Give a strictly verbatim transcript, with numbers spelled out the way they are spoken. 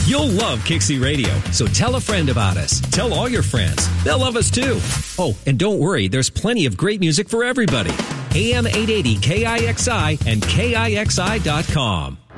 You'll love Kixie Radio, so tell a friend about us. Tell all your friends. They'll love us too. Oh, and don't worry, there's plenty of great music for everybody. A M eight eighty K I X I and K I X I dot com.